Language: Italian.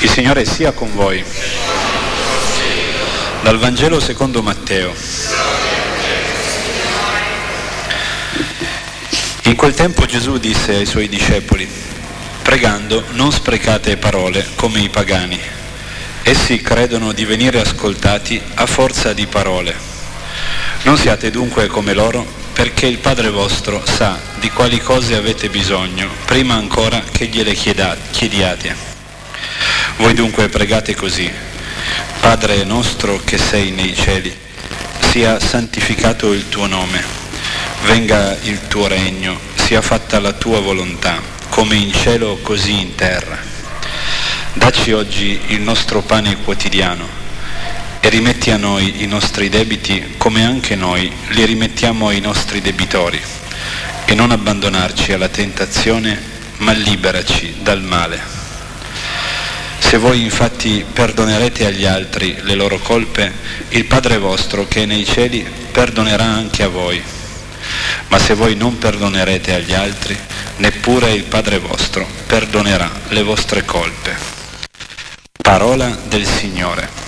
Il Signore sia con voi. Dal Vangelo secondo Matteo. In quel tempo Gesù disse ai suoi discepoli: pregando non sprecate parole come i pagani. Essi credono di venire ascoltati a forza di parole. Non siate dunque come loro, perché il Padre vostro sa di quali cose avete bisogno prima ancora che gliele chiediate. Voi dunque pregate così: Padre nostro che sei nei cieli, sia santificato il tuo nome, venga il tuo regno, sia fatta la tua volontà, come in cielo così in terra. Dacci oggi il nostro pane quotidiano e rimetti a noi i nostri debiti come anche noi li rimettiamo ai nostri debitori, e non abbandonarci alla tentazione, ma liberaci dal male. Se voi infatti perdonerete agli altri le loro colpe, il Padre vostro che è nei cieli perdonerà anche a voi. Ma se voi non perdonerete agli altri, neppure il Padre vostro perdonerà le vostre colpe. Parola del Signore.